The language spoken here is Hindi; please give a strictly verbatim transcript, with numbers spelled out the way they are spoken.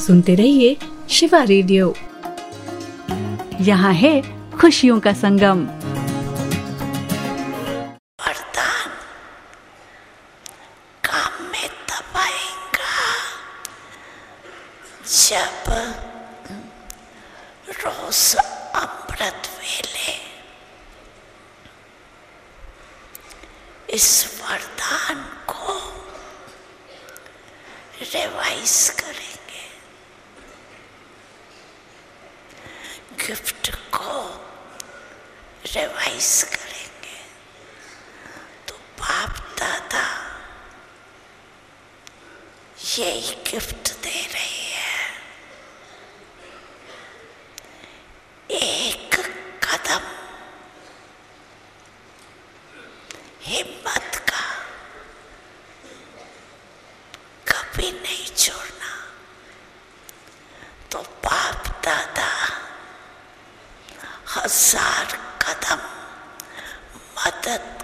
सुनते रहिए शिवा रेडियो। यहाँ है खुशियों का संगम। वरदान काम में तब आएगा जब रोज अमृत वेले इस वरदान को रिवाइज करेंगे, गिफ्ट को रिवाइज करेंगे, तो बाप दादा यही गिफ्ट दे रही है। एक कदम हिम्मत का कभी नहीं छोड़ना, तो बाप दादा हजार कदम मदद